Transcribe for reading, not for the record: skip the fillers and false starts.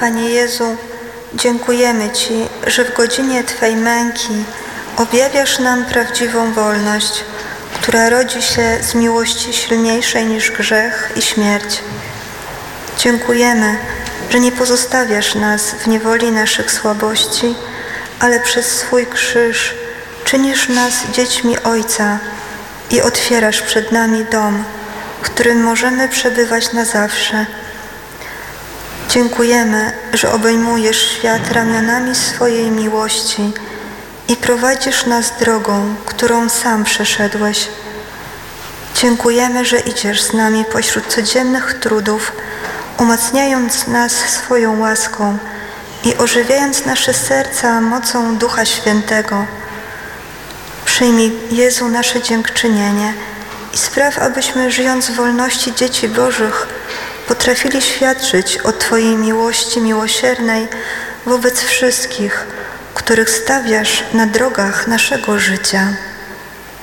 Panie Jezu, dziękujemy Ci, że w godzinie Twej męki objawiasz nam prawdziwą wolność, która rodzi się z miłości silniejszej niż grzech i śmierć. Dziękujemy, że nie pozostawiasz nas w niewoli naszych słabości, ale przez swój krzyż czynisz nas dziećmi Ojca i otwierasz przed nami dom, w którym możemy przebywać na zawsze. Dziękujemy, że obejmujesz świat ramionami swojej miłości i prowadzisz nas drogą, którą sam przeszedłeś. Dziękujemy, że idziesz z nami pośród codziennych trudów, umacniając nas swoją łaską i ożywiając nasze serca mocą Ducha Świętego. Przyjmij, Jezu, nasze dziękczynienie i spraw, abyśmy, żyjąc w wolności dzieci Bożych, potrafili świadczyć o Twojej miłości miłosiernej wobec wszystkich, których stawiasz na drogach naszego życia.